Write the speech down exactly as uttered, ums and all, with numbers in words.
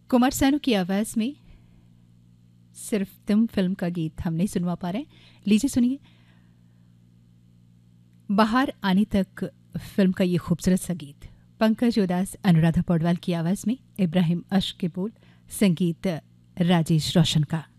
कुमार सानू की आवाज़ में सिर्फ तुम फिल्म का गीत हम नहीं सुनवा पा रहे हैं। लीजिए सुनिए बाहर आने तक फिल्म का ये खूबसूरत सा गीत पंकज उदास अनुराधा पौडवाल की आवाज़ में, इब्राहिम अश्क के बोल, संगीत राजेश रोशन का।